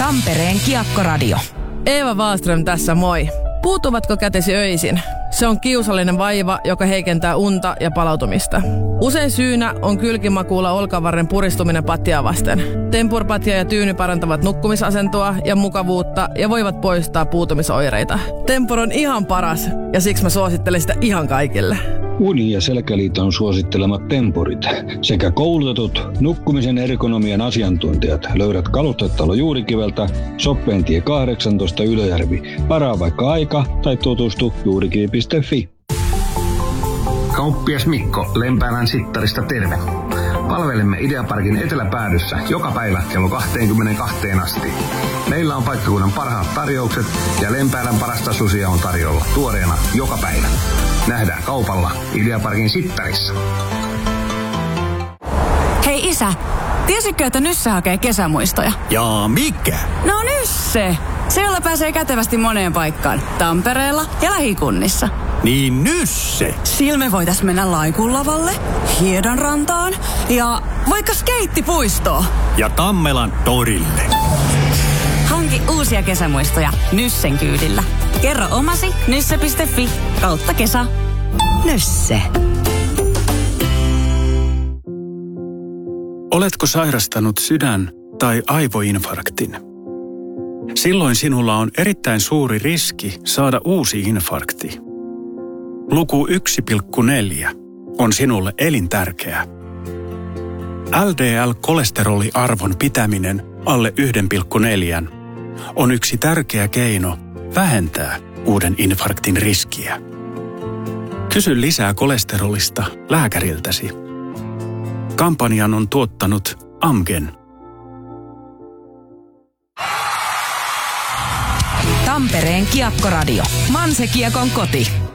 Tampereen Kiekkoradio. Eeva Wahlström tässä, moi. Puuttuvatko kätesi öisin? Se on kiusallinen vaiva, joka heikentää unta ja palautumista. Usein syynä on kylkimakuulla olkavarren puristuminen pattia vasten. Tempurpatja ja tyyny parantavat nukkumisasentoa ja mukavuutta ja voivat poistaa puutumisoireita. Tempur on ihan paras ja siksi mä suosittelen sitä ihan kaikille. Uni- ja Selkäliiton suosittelemat tempurit sekä koulutetut nukkumisen ergonomian asiantuntijat löydät Kalustetalo Juurikiveltä, Soppeentie 18 Ylöjärvi. Varaa vaikka aika tai tutustu juurikivi.fi. Kauppias Mikko Lempäälän Sittarista terve. Palvelemme Ideaparkin eteläpäädyssä joka päivä kello 22 asti. Meillä on paikkakunnan parhaat tarjoukset ja Lempäälän parasta susia on tarjolla tuoreena joka päivä. Nähdään kaupalla Ideaparkin Sittarissa. Hei isä, tiesitkö, että Nysse hakee kesämuistoja? Jaa, mikä? No Nysse! Se, jolla pääsee kätevästi moneen paikkaan. Tampereella ja lähikunnissa. Niin Nysse! Sillä me voitais mennä Laikunlavalle, Hiedanrantaan ja vaikka skeittipuistoon. Ja Tammelan torille. Hanki uusia kesämuistoja Nyssen kyydillä. Kerro omasi nysse.fi/kesä. Nysse. Oletko sairastanut sydän- tai aivoinfarktin? Silloin sinulla on erittäin suuri riski saada uusi infarkti. Luku 1,4 on sinulle elintärkeä. LDL-kolesteroliarvon pitäminen alle 1,4 on yksi tärkeä keino vähentää uuden infarktin riskiä. Kysy lisää kolesterolista lääkäriltäsi. Kampanjan on tuottanut Amgen. Tampereen Kiekkoradio. Manse Kiekon koti.